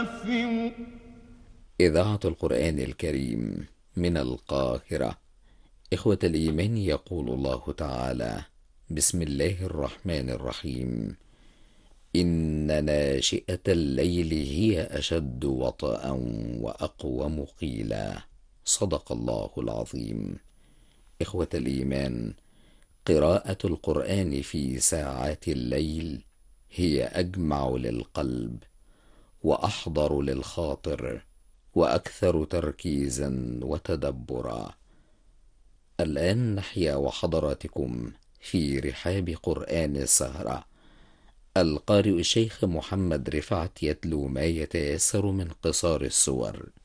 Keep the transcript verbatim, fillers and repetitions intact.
يؤثر. إذاعة القرآن الكريم من القاهرة. إخوة الإيمان، يقول الله تعالى: بسم الله الرحمن الرحيم. إن ناشئة الليل هي أشد وطئا وأقوم قيلا. صدق الله العظيم. إخوة الإيمان، قراءة القرآن في ساعات الليل هي أجمع للقلب وأحضر للخاطر وأكثر تركيزا وتدبرا. الآن نحيا وحضراتكم في رحاب قرآن السهرة. القارئ الشيخ محمد رفعت يتلو ما يتيسر من قصار السور.